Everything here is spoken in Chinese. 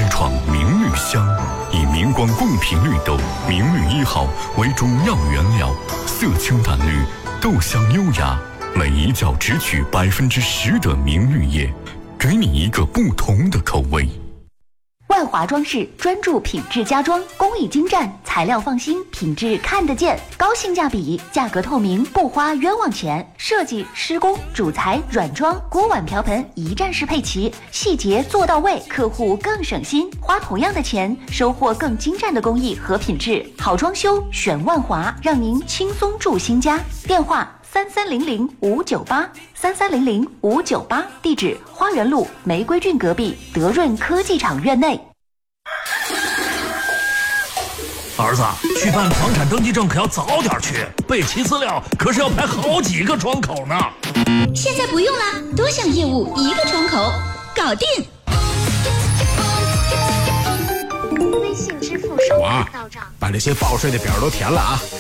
开创明绿香，以明光贡品绿豆明绿1号为主要原料，色清淡绿，豆香优雅，每一角只取10%的明绿叶，给你一个不同的口味。 万华装饰专注品质家装，工艺精湛，材料放心，品质看得见，高性价比，价格透明，不花冤枉钱。设计、施工、主材、软装、锅碗瓢盆一站式配齐，细节做到位，客户更省心。花同样的钱，收获更精湛的工艺和品质。好装修选万华，让您轻松住新家。电话3300-598，3300-598，地址花园路玫瑰郡隔壁德润科技厂院内。 儿子，去办房产登记证可要早点去，备齐资料可是要排好几个窗口呢。 现在不用了，多项业务一个窗口，搞定。 微信支付手续到账， 把这些报税的表都填了啊。